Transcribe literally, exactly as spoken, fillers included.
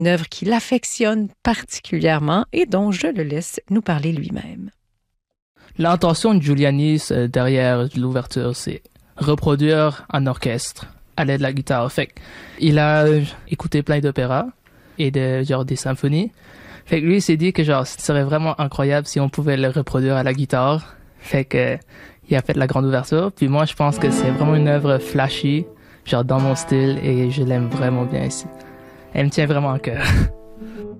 Une œuvre qu'il affectionne particulièrement et dont je le laisse nous parler lui-même. L'intention de Giuliani euh, derrière l'ouverture, c'est reproduire un orchestre à l'aide de la guitare. Fait il a écouté plein d'opéras et de genre des symphonies. Fait que lui il s'est dit que genre ce serait vraiment incroyable si on pouvait le reproduire à la guitare. Fait que il a fait la grande ouverture. Puis moi je pense que c'est vraiment une œuvre flashy, genre dans mon style, et je l'aime vraiment bien ici. Elle me tient vraiment à cœur.